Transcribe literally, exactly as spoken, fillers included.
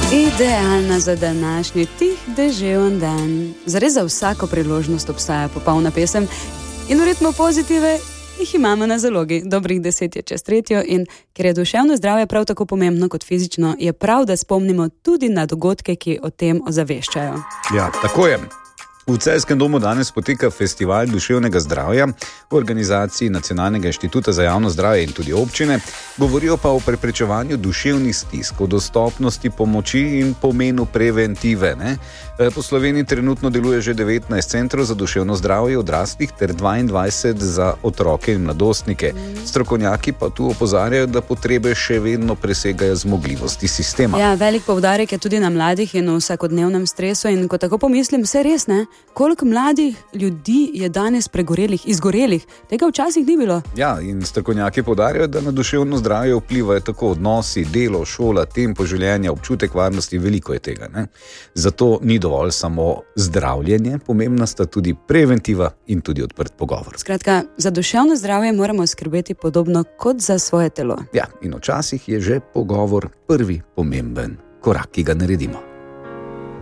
Idealna za današnji tih deževen dan. Zares za vsako priložnost obstaja popolna pesem in v ritmu pozitive jih imamo na zalogi. Dobrih deset je čez tretjo in ker je duševno zdravje prav tako pomembno kot fizično, je prav, da spomnimo tudi na dogodke, ki o tem ozaveščajo. Ja, tako je. V Celjskem domu danes poteka festival duševnega zdravja v organizaciji Nacionalnega inštituta za javno zdravje in tudi občine. Govorijo pa o preprečevanju duševnih stisk, o dostopnosti pomoči in pomenu preventive. Ne? Po Sloveniji trenutno deluje že devetnajst centrov za duševno zdravje odraslih ter dvaindvajset za otroke in mladostnike. Strokovnjaki pa tu opozarjajo, da potrebe še vedno presegajo zmogljivosti sistema. Ja, velik poudarek je tudi na mladih in v vsakodnevnem stresu in ko tako pomislim, vse res, ne? Koliko mladih ljudi je danes pregorelih, izgorelih? Tega včasih ni bilo. Ja, in strokovnjaki poudarjajo, da na duševno zdravje vplivajo tako odnosi, delo, šola, tempo življenja, občutek varnosti, veliko je tega. Ne? Zato ni dovolj samo zdravljenje, pomembna sta tudi preventiva in tudi odprt pogovor. Skratka, za duševno zdravje moramo skrbeti podobno kot za svoje telo. Ja, in včasih je že pogovor prvi pomemben korak, ki ga naredimo.